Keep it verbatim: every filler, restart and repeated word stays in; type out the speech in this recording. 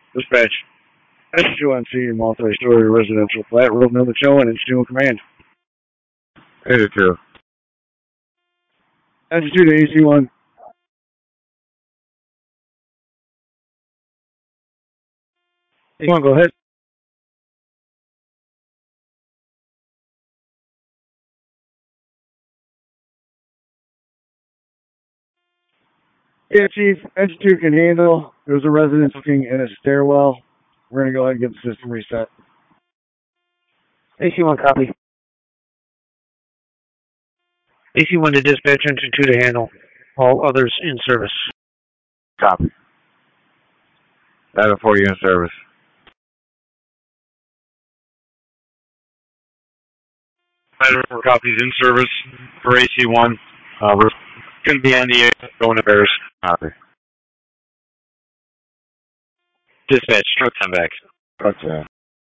Dispatch. S two one C, multi-story residential flat, road number two, and it's two in command. eighty-two. S two to A C one. A C one, go ahead. Yeah, Chief, S two can handle. There's a resident looking in a stairwell. We're going to go ahead and get the system reset. A C one, copy. A C one to dispatch, engine two to handle. All others in service. Copy. Data four, you in service. Data four copies in service for A C one. Uh, we're going to be on the air going to Bears. Copy. Dispatch, truck time back. Okay.